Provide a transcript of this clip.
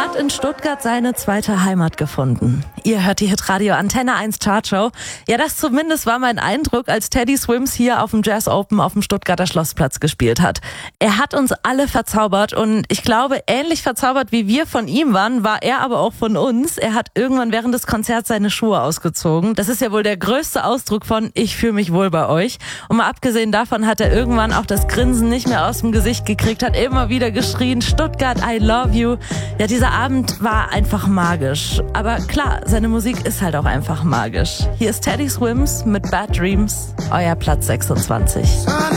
hat in Stuttgart seine zweite Heimat gefunden. Ihr hört die Hitradio Antenne 1 Chartshow. Ja, das zumindest war mein Eindruck, als Teddy Swims hier auf dem Jazz Open auf dem Stuttgarter Schlossplatz gespielt hat. Er hat uns alle verzaubert und ich glaube, ähnlich verzaubert wie wir von ihm waren, war er aber auch von uns. Er hat irgendwann während des Konzerts seine Schuhe ausgezogen. Das ist ja wohl der größte Ausdruck von ich fühle mich wohl bei euch. Und mal abgesehen davon hat er irgendwann auch das Grinsen nicht mehr aus dem Gesicht gekriegt, hat immer wieder geschrien, Stuttgart, I love you. Ja, dieser Abend war einfach magisch. Aber klar, seine Musik ist halt auch einfach magisch. Hier ist Teddy Swims mit Bad Dreams, euer Platz 26.